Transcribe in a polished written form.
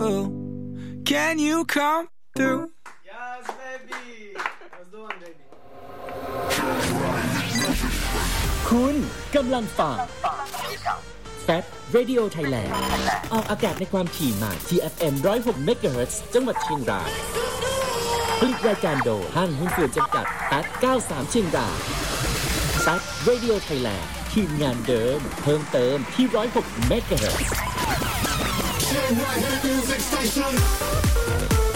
Can you come through? Yes, baby. Let's do it, baby. คุณกำลังฟัง Fat Radio Thailand ออกอากาศในความถี่ใหม่ที่ FM 106 MHz จังหวัดเชียงรายผลิตรายการโดยห้างหุ้นส่วนจำกัด Fat 93 เชียงราย Fat Radio Thailand ทีมงานเดิมเพิ่มเติมที่106 MHz